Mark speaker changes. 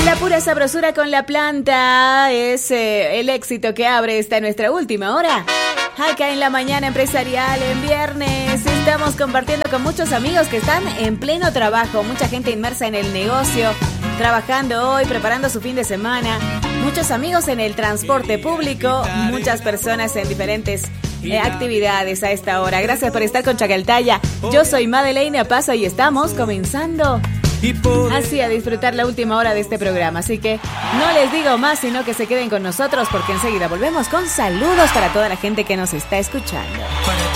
Speaker 1: La pura sabrosura con la planta es el éxito que abre esta nuestra última hora. Acá en la mañana empresarial, en viernes, estamos compartiendo con muchos amigos que están en pleno trabajo. Mucha gente inmersa en el negocio, trabajando hoy, preparando su fin de semana. Muchos amigos en el transporte público, muchas personas en diferentes actividades a esta hora. Gracias por estar con Chacaltaya. Yo soy Madeleine Paso y estamos comenzando así a disfrutar la última hora de este programa. Así que no les digo más, sino que se queden con nosotros porque enseguida volvemos con saludos para toda la gente que nos está escuchando.